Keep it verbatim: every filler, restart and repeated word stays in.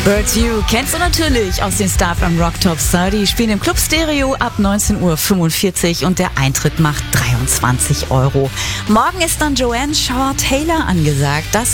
Birds You kennst du natürlich aus den Start am Rock Top Star. Die spielen im Club Stereo ab neunzehn Uhr fünfundvierzig und der Eintritt macht dreiundzwanzig Euro. Morgen ist dann Joanne Shaw Taylor angesagt. Das